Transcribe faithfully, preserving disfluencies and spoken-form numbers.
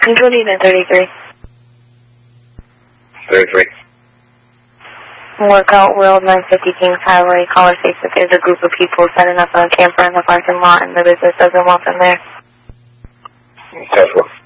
Neutral unit thirty-three. thirty-three. Workout World nine fifty Kings Highway. Caller states that there's a group of people setting up a camper in the parking lot and the business doesn't want them there. Tesla.